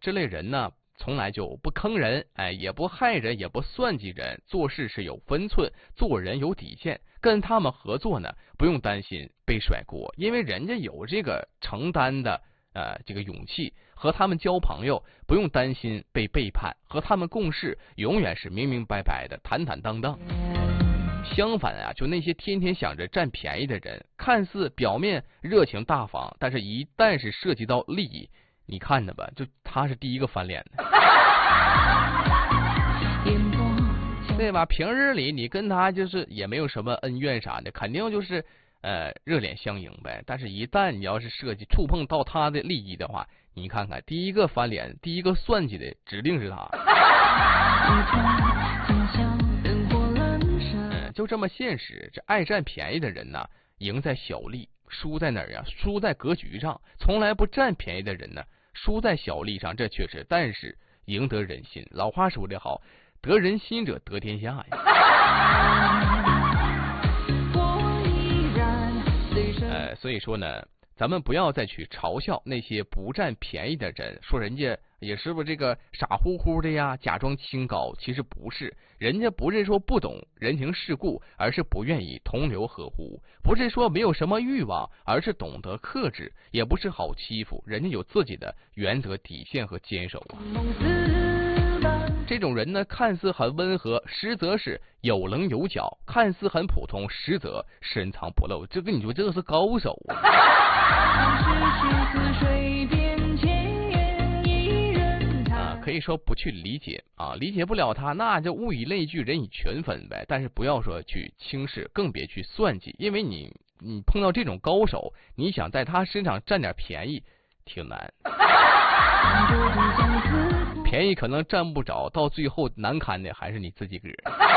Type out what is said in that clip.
这类人呢，从来就不坑人，也不害人，也不算计人，做事是有分寸，做人有底线。跟他们合作呢，不用担心被甩锅，因为人家有这个承担的这个勇气。和他们交朋友，不用担心被背叛，和他们共事，永远是明明白白的，坦坦荡荡。相反啊，就那些天天想着占便宜的人，看似表面热情大方，但是一旦是涉及到利益，你看着吧，就他是第一个翻脸的。对吧？平日里你跟他就是也没有什么恩怨啥的，肯定就是热脸相迎呗。但是，一旦你要是涉及触碰到他的利益的话，你看看第一个翻脸、第一个算计的，指定是他。就这么现实。这爱占便宜的人呢，赢在小利，输在哪儿呀？输在格局上。从来不占便宜的人呢，输在小利上，这确实，但是赢得人心。老话说得好，得人心者得天下呀。所以说呢，咱们不要再去嘲笑那些不占便宜的人，说人家也是不这个傻乎乎的呀，假装清高。其实不是，人家不是说不懂人情世故，而是不愿意同流合污；不是说没有什么欲望，而是懂得克制；也不是好欺负，人家有自己的原则、底线和坚守啊。这种人呢，看似很温和，实则是有棱有角；看似很普通，实则深藏不露。这跟你说，这个是高手啊！可以说不去理解啊，理解不了他，那就物以类聚，人以群分呗。但是不要说去轻视，更别去算计，因为你碰到这种高手，你想在他身上占点便宜，挺难。便宜可能占不着，到最后难堪的还是你自己个儿。